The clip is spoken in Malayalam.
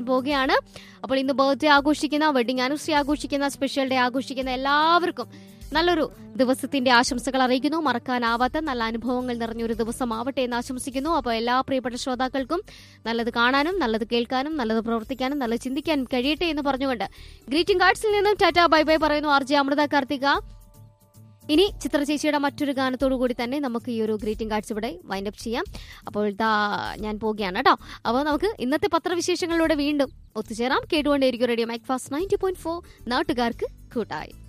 പോവുകയാണ്. അപ്പോൾ ഇന്ന് ബർത്ത്ഡേ ആഘോഷിക്കുന്ന, വെഡിങ് ആനിവേഴ്സറി ആഘോഷിക്കുന്ന, സ്പെഷ്യൽ ഡേ ആഘോഷിക്കുന്ന എല്ലാവർക്കും നല്ലൊരു ദിവസത്തിന്റെ ആശംസകൾ അറിയിക്കുന്നു. മറക്കാനാവാത്ത നല്ല അനുഭവങ്ങൾ നിറഞ്ഞൊരു ദിവസമാവട്ടെ എന്ന് ആശംസിക്കുന്നു. അപ്പോൾ എല്ലാ പ്രിയപ്പെട്ട ശ്രോതാക്കൾക്കും നല്ലത് കാണാനും, നല്ലത് കേൾക്കാനും, നല്ലത് പ്രവർത്തിക്കാനും, നല്ലത് ചിന്തിക്കാനും കഴിയട്ടെ എന്ന് പറഞ്ഞുകൊണ്ട് ഗ്രീറ്റിംഗ് കാർഡ്സിൽ നിന്നും ടാറ്റാ ബൈ ബൈ പറയുന്നു RJ അമൃത കാർത്തിക. ഇനി ചിത്ര ചേച്ചിയുടെ മറ്റൊരു ഗാനത്തോടു കൂടി തന്നെ നമുക്ക് ഈ ഒരു ഗ്രീറ്റിംഗ് കാർഡ്സ് ഇവിടെ വൈൻഡ് അപ്പ് ചെയ്യാം. അപ്പോൾ ഞാൻ പോവുകയാണ് കേട്ടോ. അപ്പോൾ നമുക്ക് ഇന്നത്തെ പത്രവിശേഷങ്ങളിലൂടെ വീണ്ടും ഒത്തുചേരാം. കേട്ടുകൊണ്ടേയിരിക്കും റേഡിയോ മാക് ഫാസ്റ്റ് 90.4 നാട്ടുകാർക്ക് കൂട്ടായി.